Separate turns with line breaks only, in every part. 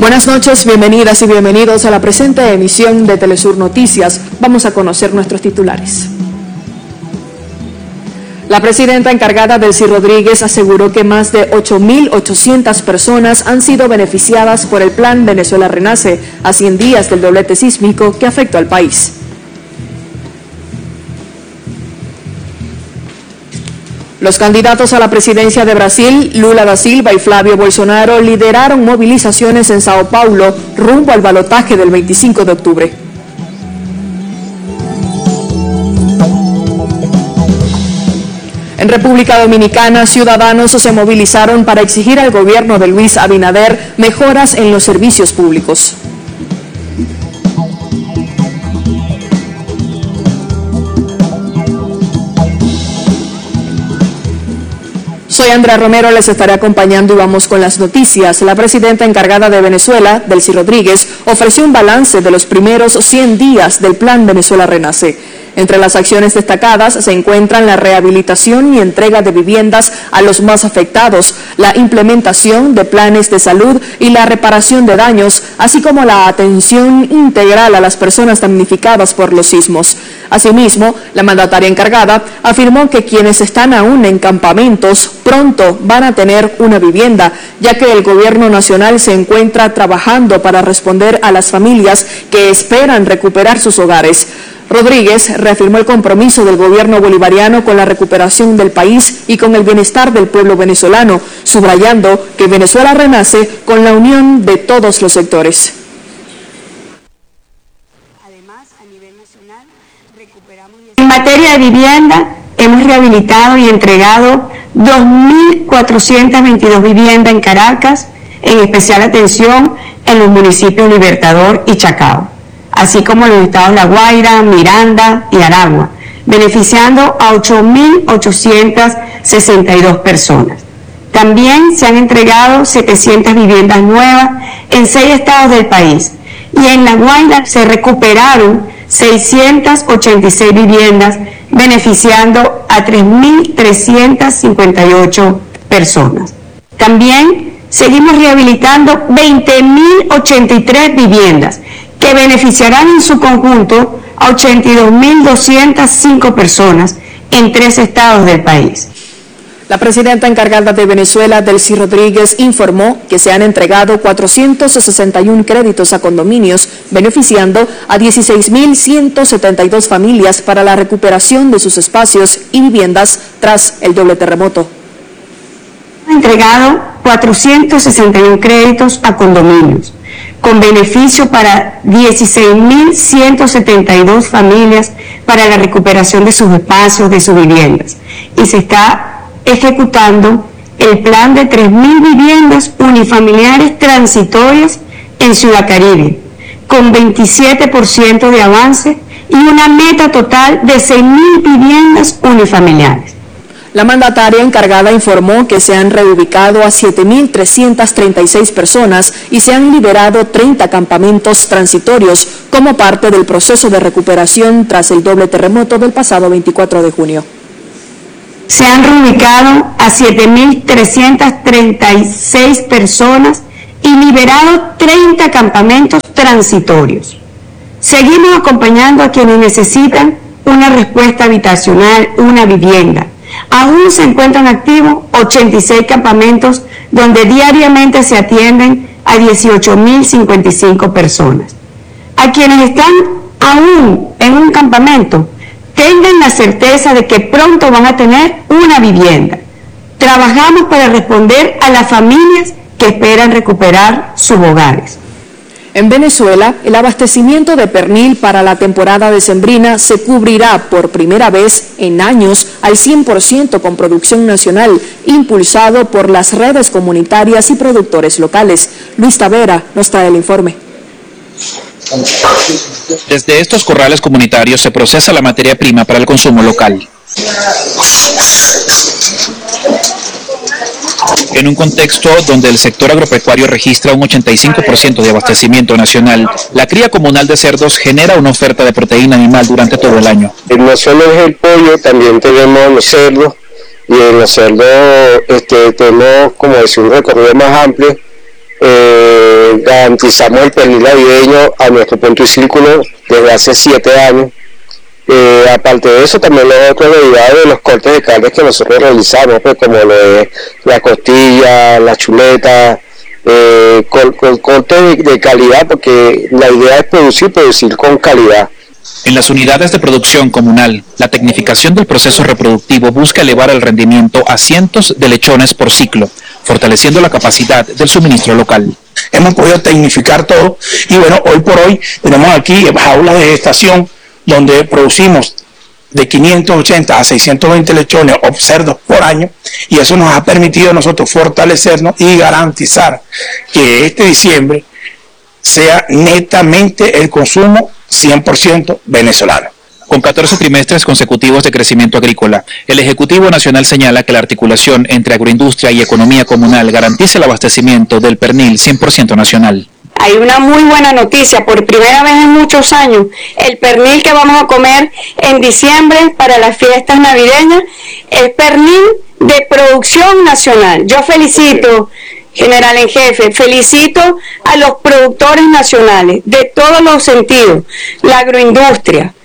Buenas noches, bienvenidas y bienvenidos a la presente emisión de Telesur Noticias. Vamos a conocer nuestros titulares. La presidenta encargada Delcy Rodríguez aseguró que más de 8.800 personas han sido beneficiadas por el Plan Venezuela Renace a 100 días del doblete sísmico que afectó al país. Los candidatos a la presidencia de Brasil, Lula da Silva y Flavio Bolsonaro, lideraron movilizaciones en Sao Paulo rumbo al balotaje del 25 de octubre. En República Dominicana, ciudadanos se movilizaron para exigir al gobierno de Luis Abinader mejoras en los servicios públicos. Soy Andrea Romero, les estaré acompañando y vamos con las noticias. La presidenta encargada de Venezuela, Delcy Rodríguez, ofreció un balance de los primeros 100 días del Plan Venezuela Renace. Entre las acciones destacadas se encuentran la rehabilitación y entrega de viviendas a los más afectados, la implementación de planes de salud y la reparación de daños, así como la atención integral a las personas damnificadas por los sismos. Asimismo, la mandataria encargada afirmó que quienes están aún en campamentos pronto van a tener una vivienda, ya que el gobierno nacional se encuentra trabajando para responder a las familias que esperan recuperar sus hogares. Rodríguez reafirmó el compromiso del gobierno bolivariano con la recuperación del país y con el bienestar del pueblo venezolano, subrayando que Venezuela renace con la unión de todos los sectores.
Además, a nivel nacional, recuperamos... En materia de vivienda, hemos rehabilitado y entregado 2.422 viviendas en Caracas, en especial atención en los municipios Libertador y Chacao, así como en los estados La Guaira, Miranda y Aragua, beneficiando a 8.862 personas. También se han entregado 700 viviendas nuevas en 6 estados del país, y en La Guaira se recuperaron 686 viviendas, beneficiando a 3.358 personas. También seguimos rehabilitando 20.083 viviendas, que beneficiarán en su conjunto a 82.205 personas en 3 estados del país.
La presidenta encargada de Venezuela, Delcy Rodríguez, informó que se han entregado 461 créditos a condominios, beneficiando a 16.172 familias para la recuperación de sus espacios y viviendas tras el doble terremoto.
Han entregado 461 créditos a condominios, con beneficio para 16.172 familias para la recuperación de sus espacios, de sus viviendas. Y se está ejecutando el plan de 3.000 viviendas unifamiliares transitorias en Ciudad Caribe, con 27% de avance y una meta total de 6.000 viviendas unifamiliares.
La mandataria encargada informó que se han reubicado a 7.336 personas y se han liberado 30 campamentos transitorios como parte del proceso de recuperación tras el doble terremoto del pasado 24 de junio.
Se han reubicado a 7.336 personas y liberado 30 campamentos transitorios. Seguimos acompañando a quienes necesitan una respuesta habitacional, una vivienda. Aún se encuentran activos 86 campamentos donde diariamente se atienden a 18.055 personas. A quienes están aún en un campamento, tengan la certeza de que pronto van a tener una vivienda. Trabajamos para responder a las familias que esperan recuperar sus hogares.
En Venezuela, el abastecimiento de pernil para la temporada decembrina se cubrirá por primera vez en años al 100% con producción nacional, impulsado por las redes comunitarias y productores locales. Luis Tavera nos trae el informe.
Desde estos corrales comunitarios se procesa la materia prima para el consumo local. En un contexto donde el sector agropecuario registra un 85% de abastecimiento nacional, la cría comunal de cerdos genera una oferta de proteína animal durante todo el año.
No solo es el pollo, también tenemos los cerdos, y en los cerdos tenemos, como decir, un recorrido más amplio, garantizamos el pernil navideño a nuestro punto y círculo desde hace 7 años. Aparte de eso, también los otros derivados de los cortes de carne que nosotros realizamos, pues, como lo de la costilla, la chuleta, cortes de calidad, porque la idea es producir con calidad.
En las unidades de producción comunal, la tecnificación del proceso reproductivo busca elevar el rendimiento a cientos de lechones por ciclo, fortaleciendo la capacidad del suministro local.
Hemos podido tecnificar todo y bueno, hoy por hoy tenemos aquí jaulas de gestación donde producimos de 580 a 620 lechones o cerdos por año, y eso nos ha permitido a nosotros fortalecernos y garantizar que este diciembre sea netamente el consumo 100% venezolano.
Con 14 trimestres consecutivos de crecimiento agrícola, el Ejecutivo Nacional señala que la articulación entre agroindustria y economía comunal garantiza el abastecimiento del pernil 100% nacional.
Hay una muy buena noticia, por primera vez en muchos años, el pernil que vamos a comer en diciembre para las fiestas navideñas es pernil de producción nacional. Yo felicito, general en jefe, felicito a los productores nacionales de todos los sentidos, la agroindustria,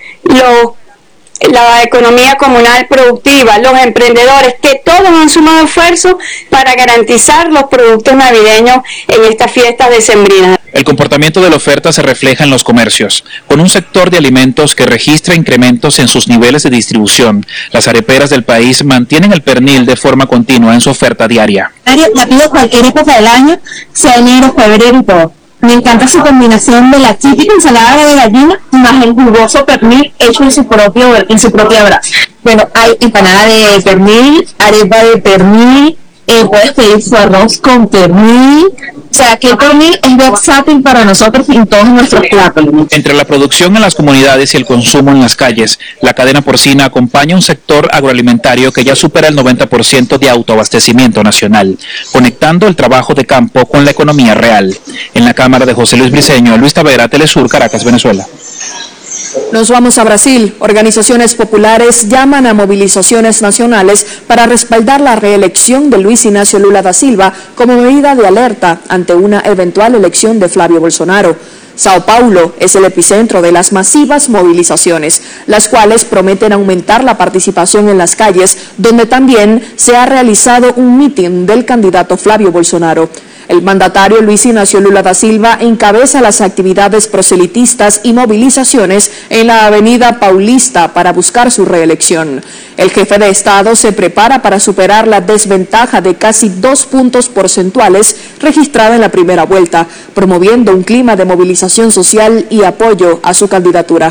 la economía comunal productiva, los emprendedores, que todos han sumado esfuerzos para garantizar los productos navideños en estas fiestas decembrinas.
El comportamiento de la oferta se refleja en los comercios, con un sector de alimentos que registra incrementos en sus niveles de distribución. Las areperas del país mantienen el pernil de forma continua en su oferta diaria.
La pido cualquier época del año, sea enero, febrero y todo. Me encanta su combinación de la típica ensalada de gallina más el jugoso pernil hecho en su propia brasa. Bueno, hay empanada de pernil, arepa de pernil, puedes pedir su arroz con pernil. O sea, que el pernil es versátil para nosotros en todos nuestros platos.
Entre la producción en las comunidades y el consumo en las calles, la cadena porcina acompaña un sector agroalimentario que ya supera el 90% de autoabastecimiento nacional, conectando el trabajo de campo con la economía real. En la cámara de José Luis Briceño, Luis Tavera, Telesur, Caracas, Venezuela.
Nos vamos a Brasil. Organizaciones populares llaman a movilizaciones nacionales para respaldar la reelección de Luis Inácio Lula da Silva como medida de alerta ante una eventual elección de Flavio Bolsonaro. Sao Paulo es el epicentro de las masivas movilizaciones, las cuales prometen aumentar la participación en las calles, donde también se ha realizado un mitin del candidato Flavio Bolsonaro. El mandatario Luis Inácio Lula da Silva encabeza las actividades proselitistas y movilizaciones en la avenida Paulista para buscar su reelección. El jefe de Estado se prepara para superar la desventaja de casi 2 puntos porcentuales registrada en la primera vuelta, promoviendo un clima de movilización social y apoyo a su candidatura.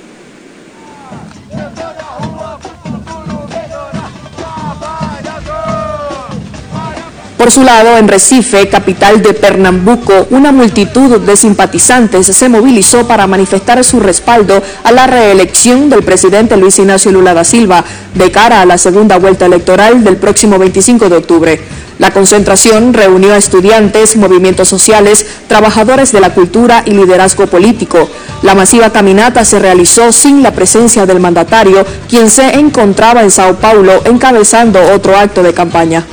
Por su lado, en Recife, capital de Pernambuco, una multitud de simpatizantes se movilizó para manifestar su respaldo a la reelección del presidente Luis Inácio Lula da Silva de cara a la segunda vuelta electoral del próximo 25 de octubre. La concentración reunió a estudiantes, movimientos sociales, trabajadores de la cultura y liderazgo político. La masiva caminata se realizó sin la presencia del mandatario, quien se encontraba en Sao Paulo encabezando otro acto de campaña.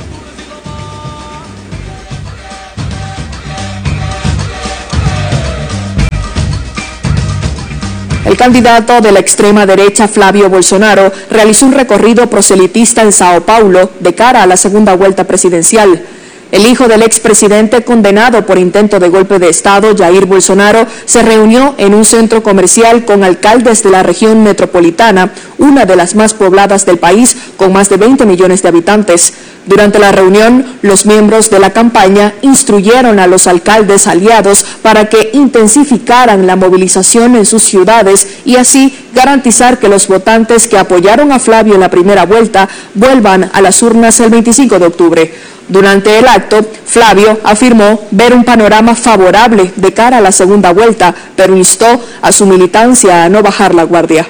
El candidato de la extrema derecha, Flavio Bolsonaro, realizó un recorrido proselitista en Sao Paulo de cara a la segunda vuelta presidencial. El hijo del expresidente condenado por intento de golpe de Estado, Jair Bolsonaro, se reunió en un centro comercial con alcaldes de la región metropolitana, una de las más pobladas del país, con más de 20 millones de habitantes. Durante la reunión, los miembros de la campaña instruyeron a los alcaldes aliados para que intensificaran la movilización en sus ciudades y así garantizar que los votantes que apoyaron a Flavio en la primera vuelta vuelvan a las urnas el 25 de octubre. Durante el acto, Flavio afirmó ver un panorama favorable de cara a la segunda vuelta, pero instó a su militancia a no bajar la guardia.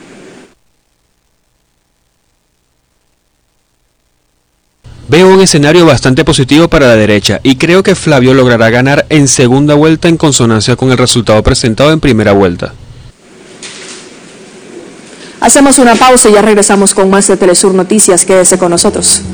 Veo un escenario bastante positivo para la derecha y creo que Flavio logrará ganar en segunda vuelta en consonancia con el resultado presentado en primera vuelta.
Hacemos una pausa y ya regresamos con más de Telesur Noticias. Quédese con nosotros.